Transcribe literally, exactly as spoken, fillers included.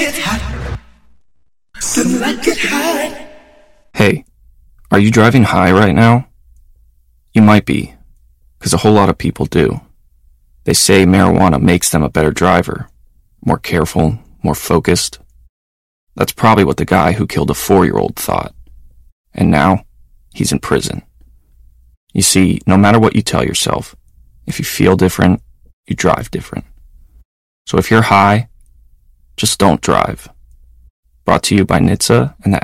get hot. Some like it hot. Hey, are you driving high right now? You might be, because a whole lot of people do. They say marijuana makes them a better driver, more careful, more focused. That's probably what the guy who killed a four-year-old thought. And now, he's in prison. You see, no matter what you tell yourself, if you feel different, you drive different. So if you're high, just don't drive. Brought to you by N H T S A and the